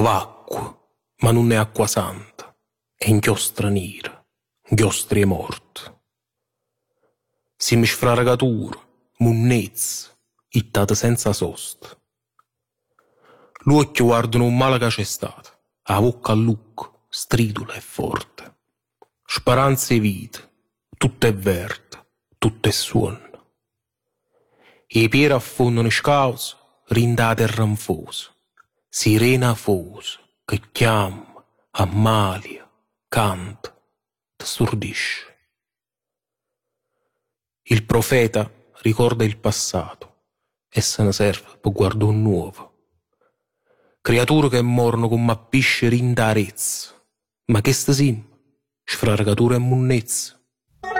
Piove acqua, ma non è acqua santa, è inchiostra nera, inchiostri e morti. Siamo sfraragatura, munnezza, ittata senza sosta. L'occhio guardano un male che c'è stato, a bocca a lucco, stridula e forte. Speranza e vita, tutto è verde, tutto è suono. I piedi affondano scausi, rinda a terra infosa, sirena fosa, che chiama, ammalia, canta, ti stordisce. Il profeta ricorda il passato e se ne serve per guardare un nuovo. Creature che morno come pesce rinda arezza, ma che sta sim, sfrargatura e munnezza.